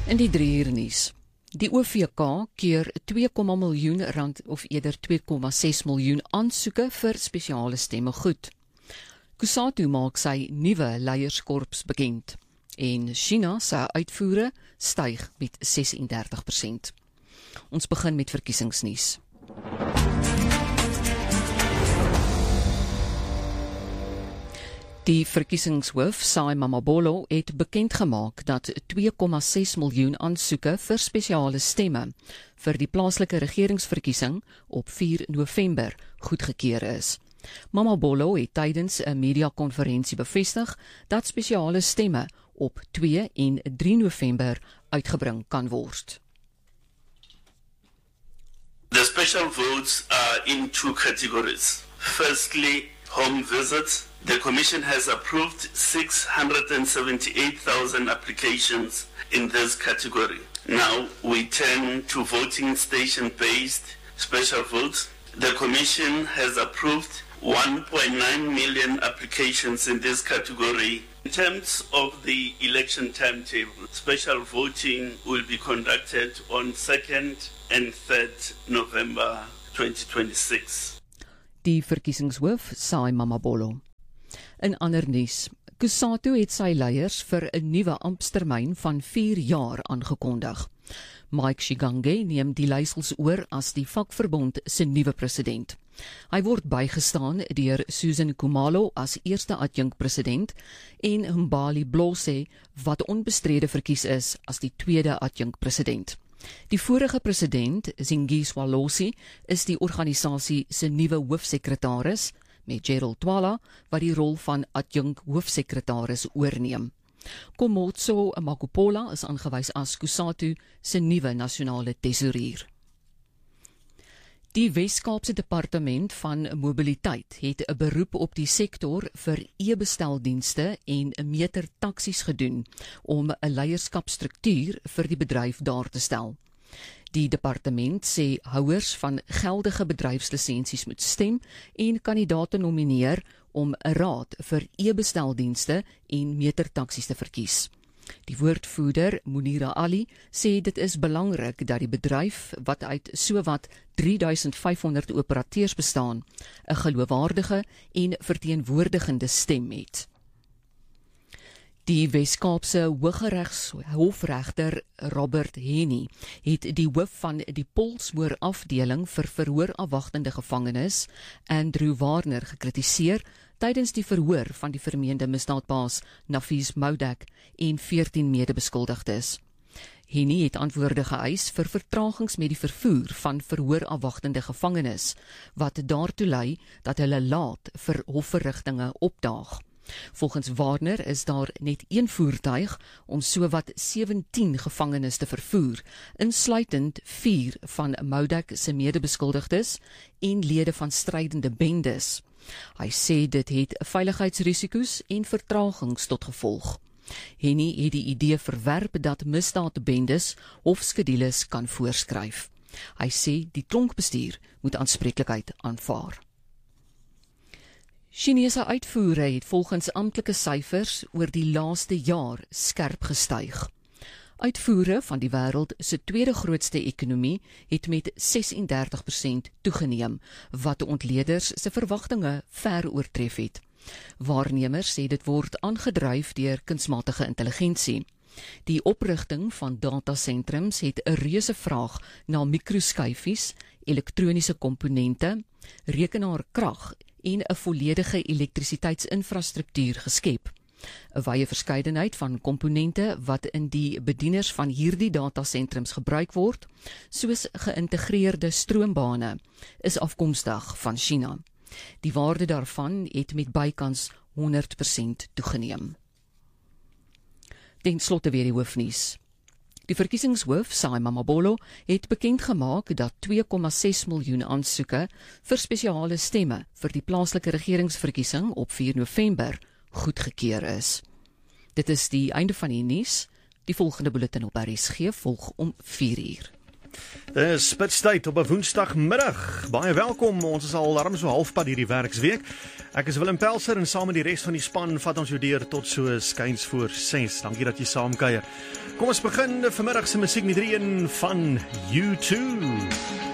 In die 3 uur nuus. Die OVK keur 2, miljoen rand of eerder 2,6 miljoen aansoeke vir spesiale stemme goed. Kusatu maak sy nuwe leierskorps bekend en China se uitvoere styg met 36%. Ons begin met verkiesingsnuus. Die verkiesingshoof, Sai Mamabolo, het bekend gemaak dat 2,6 miljoen aansoeke vir spesiale stemme vir die plaaslike regeringsverkiesing op 4 November goedgekeur is. Mamabolo het tydens 'n mediakonferensie bevestig dat spesiale stemme op 2 en 3 November uitgebring kan word. The special votes are in 2 categories. Firstly, home visits. The Commission has approved 678,000 applications in this category. Now we turn to voting station-based special votes. The Commission has approved 1.9 million applications in this category. In terms of the election timetable, special voting will be conducted on 2nd and 3rd November 2026. Die verkiesingshoof, Sai Mamabolo. In ander nuus, Kusatu het sy leiers vir 'n nuwe amptetermyn van 4 jaar aangekondig. Mike Shigange neem die leiersels oor as die vakverbond se nuwe president. Hy word bygestaan deur Susan Khumalo as eerste adjunkpresident en Mbali Blose wat onbestrede verkies is as die tweede adjunkpresident. Die vorige president, Zingiswa Losi, is die organisasie se nuwe hoofsekretaris, met Gerald Twala, wat die rol van adjunk hoofsekretaris oorneem. Komotso Makupola is aangewys as Kusatu se nuwe nasionale tesourier. Die Wes-Kaapse Departement van Mobiliteit het 'n beroep op die sektor vir e-besteldienste en metertaksies gedoen om 'n leierskapstruktuur vir die bedryf daar te stel. Die departement sê houers van geldige bedryfslisensies moet stem en kandidaate nomineer om 'n raad vir e-besteldienste en metertaksies te verkies. Die woordvoerder, Munira Ali, sê dit is belangrik dat die bedryf, wat uit sowat 3500 operateurs bestaan, 'n geloofwaardige en verteenwoordigende stem het. Die Wes-Kaapse Hooggeregshofregter Robert Henny het die hoof van die Polsmoor afdeling vir verhoorafwagtende gevangenes, Andrew Warner, gekritiseer tydens die verhoor van die vermeende misdaadbaas Nafis Moudak en 14 medebeskuldigdes. Henny het antwoorde geëis vir vertragings met die vervoer van verhoorafwagtende gevangenes, wat daartoe lei dat hulle laat vir hofverrigtinge opdaag. Volgens Warner is daar net 1 voertuig om sowat 17 gevangenes te vervoer, insluitend 4 van Moudak se medebeskuldigdes en lede van strydende bendes. Hy sê dit het veiligheidsrisiko's en vertragings tot gevolg. Henny het die idee verwerp dat misdaadbendes hofskedules kan voorskryf. Hy sê die tronkbestuur moet aanspreeklikheid aanvaar. Chinese uitvoere het volgens amptelike syfers oor die laaste jaar skerp gestyg. Uitvoere van die wêreld se tweede grootste ekonomie het met 36% toegeneem, wat ontleeders se verwagtinge ver oortref het. Waarnemers sê dit word aangedryf deur kunsmatige intelligensie. Die oprigting van datasentrums het 'n reuse vraag na mikroskyfies, elektroniese komponente, rekenaarkrag en 'n volledige elektrisiteitsinfrastruktuur geskep. 'n Wye verskeidenheid van komponente wat in die bedieners van hierdie datasentrums gebruik word, soos geïntegreerde stroombane, is afkomstig van China. Die waarde daarvan het met bykans 100% toegeneem. Ten slotte weer die hoofnuus. Die verkiesingshoof, Sai Mamabolo, het bekend gemaak dat 2,6 miljoen aansoeke vir spesiale stemme vir die plaaslike regeringsverkiesing op 4 November goedgekeur is. Dit is die einde van die nuus. Die volgende bulletin op RSG volg om 4 uur. Dis Spitstyd op 'n Woensdagmiddag. Baie welkom, ons is al larm so halfpad hierdie werksweek. Ek is Willem Pelser en saam met die res van die span vat ons jou deur tot so skuins voor 6. Dankie dat jy saamkuier. Kom ons begin vanmiddag se musiek met 3 van U2.